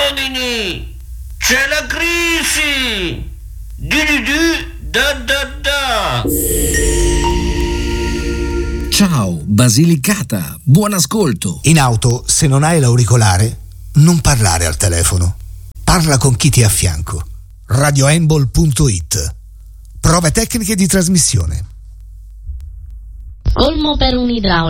uomini! C'è la crisi! Da. Ciao, Basilicata, buon ascolto. In auto, se non hai l'auricolare, non parlare al telefono. Parla con chi ti è a fianco. radioembol.it. Prove tecniche di trasmissione. Colmo per un idraulico.